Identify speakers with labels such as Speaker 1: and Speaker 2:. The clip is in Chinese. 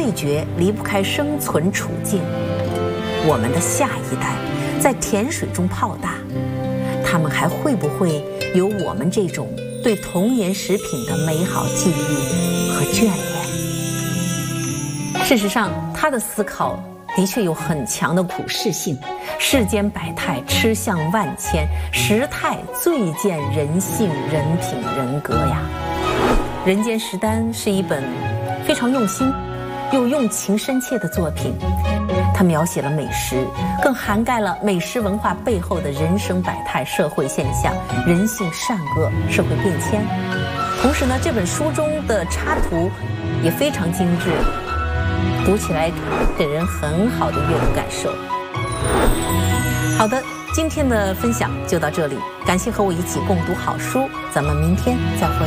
Speaker 1: 味觉离不开生存处境。我们的下一代在甜水中泡大，他们还会不会有我们这种对童年食品的美好记忆和眷恋？事实上，他的思考的确有很强的普适性。世间百态，吃相万千，食态最见人性、人品、人格呀。《人间食单》是一本非常用心又用情深切的作品，它描写了美食，更涵盖了美食文化背后的人生百态、社会现象、人性善恶、社会变迁。同时呢，这本书中的插图也非常精致，读起来给人很好的阅读感受。好的，今天的分享就到这里，感谢和我一起共读好书，咱们明天再会。